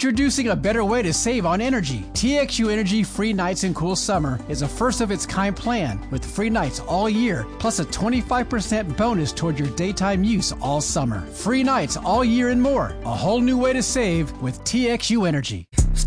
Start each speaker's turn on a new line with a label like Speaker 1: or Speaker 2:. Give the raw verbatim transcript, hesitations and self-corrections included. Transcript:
Speaker 1: Introducing a better way to save on energy. T X U Energy Free Nights and Cool Summer is a first-of-its-kind plan with free nights all year, plus a twenty-five percent bonus toward your daytime use all summer. Free nights all year and more. A whole new way to save with T X U Energy.